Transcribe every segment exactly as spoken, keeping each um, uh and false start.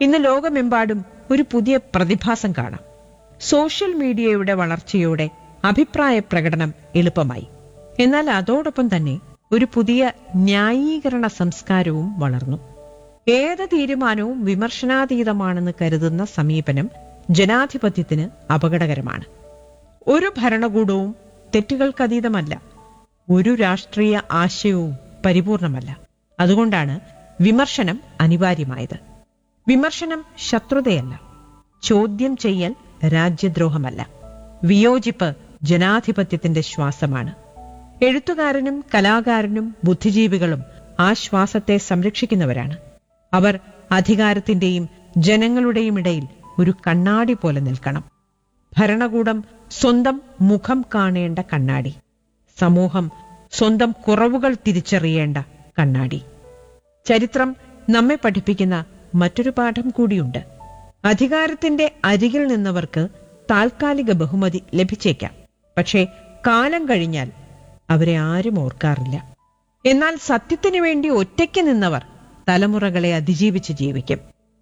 ഇന്ന് ലോകമെമ്പാടും ഒരു പുതിയ പ്രതിഭാസം കാണാം. സോഷ്യൽ മീഡിയയുടെ വളർച്ചയോടെ അഭിപ്രായ പ്രകടനം എളുപ്പമായി. എന്നാൽ അതോടൊപ്പം തന്നെ ഒരു പുതിയ ന്യായീകരണ സംസ്കാരവും വളർന്നു. ഏത് തീരുമാനവും വിമർശനാതീതമാണെന്ന് കരുതുന്ന സമീപനം ജനാധിപത്യത്തിന് അപകടകരമാണ്. ഒരു ഭരണകൂടവും തെറ്റുകൾക്കതീതമല്ല. ഒരു രാഷ്ട്രീയ ആശയവും പരിപൂർണമല്ല. അതുകൊണ്ടാണ് വിമർശനം അനിവാര്യമായത്. വിമർശനം ശത്രുതയല്ല. ചോദ്യം ചെയ്യൽ രാജ്യദ്രോഹമല്ല. വിയോജിപ്പ് ജനാധിപത്യത്തിന്റെ ശ്വാസമാണ്. എഴുത്തുകാരനും കലാകാരനും ബുദ്ധിജീവികളും ആ ശ്വാസത്തെ സംരക്ഷിക്കുന്നവരാണ്. അവർ അധികാരത്തിന്റെയും ജനങ്ങളുടെയും ഇടയിൽ ഒരു കണ്ണാടി പോലെ നിൽക്കണം. ഭരണകൂടം സ്വന്തം മുഖം കാണേണ്ട കണ്ണാടി, സമൂഹം സ്വന്തം കുറവുകൾ തിരിച്ചറിയേണ്ട കണ്ണാടി. ചരിത്രം നമ്മെ പഠിപ്പിക്കുന്ന മറ്റൊരു പാഠം കൂടിയുണ്ട്. അധികാരത്തിന്റെ അരികിൽ നിന്നവർക്ക് താൽക്കാലിക ബഹുമതി ലഭിച്ചേക്കാം. പക്ഷേ കാലം കഴിഞ്ഞാൽ അവരെ ആരും ഓർക്കാറില്ല. എന്നാൽ സത്യത്തിനു വേണ്ടി ഒറ്റയ്ക്ക് നിന്നവർ തലമുറകളെ അതിജീവിച്ച് ജീവിക്കും.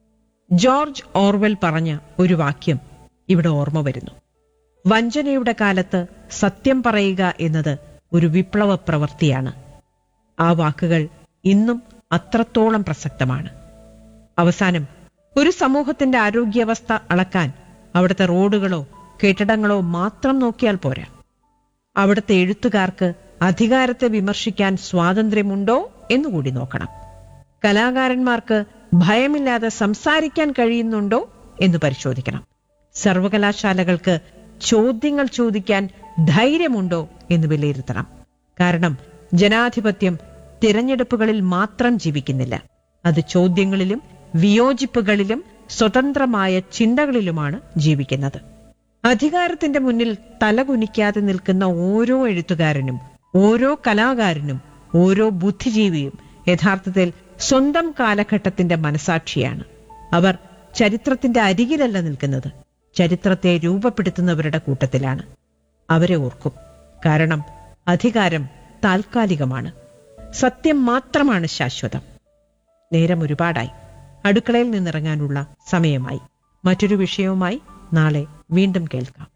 ജോർജ് ഓർവെൽ പറഞ്ഞ ഒരു വാക്യം ഇവിടെ ഓർമ്മ വരുന്നു. വഞ്ചനയുടെ കാലത്ത് സത്യം പറയുക എന്നത് ഒരു വിപ്ലവ പ്രവൃത്തിയാണ്. ആ വാക്കുകൾ ഇന്നും അത്രത്തോളം പ്രസക്തമാണ്. അവസാനം, ഒരു സമൂഹത്തിന്റെ ആരോഗ്യാവസ്ഥ അളക്കാൻ അവിടുത്തെ റോഡുകളോ കെട്ടിടങ്ങളോ മാത്രം നോക്കിയാൽ പോരാ. അവിടുത്തെ എഴുത്തുകാർക്ക് അധികാരത്തെ വിമർശിക്കാൻ സ്വാതന്ത്ര്യമുണ്ടോ എന്നുകൂടി നോക്കണം. കലാകാരന്മാർക്ക് ഭയമില്ലാതെ സംസാരിക്കാൻ കഴിയുന്നുണ്ടോ എന്ന് പരിശോധിക്കണം. സർവകലാശാലകൾക്ക് ചോദ്യങ്ങൾ ചോദിക്കാൻ ധൈര്യമുണ്ടോ എന്ന് വിലയിരുത്തണം. കാരണം ജനാധിപത്യം തിരഞ്ഞെടുപ്പുകളിൽ മാത്രം ജീവിക്കുന്നില്ല. അത് ചോദ്യങ്ങളിലും വിയോജിപ്പുകളിലും സ്വതന്ത്രമായ ചിന്തകളിലുമാണ് ജീവിക്കുന്നത്. അധികാരത്തിന്റെ മുന്നിൽ തലകുനിക്കാതെ നിൽക്കുന്ന ഓരോ എഴുത്തുകാരനും, ഓരോ കലാകാരനും, ഓരോ ബുദ്ധിജീവിയും യഥാർത്ഥത്തിൽ സ്വന്തം കാലഘട്ടത്തിന്റെ മനസാക്ഷിയാണ്. അവർ ചരിത്രത്തിന്റെ അരികിലല്ല നിൽക്കുന്നത്, ചരിത്രത്തെ രൂപപ്പെടുത്തുന്നവരുടെ കൂട്ടത്തിലാണ്. അവരെ ഓർക്കും. കാരണം അധികാരം താൽക്കാലികമാണ്. സത്യം മാത്രമാണ് ശാശ്വതം. നേരം ഒരുപാടായി. അടുക്കളയിൽ നിന്നിറങ്ങാനുള്ള സമയമായി. മറ്റൊരു വിഷയവുമായി നാളെ വീണ്ടും കേൾക്കാം.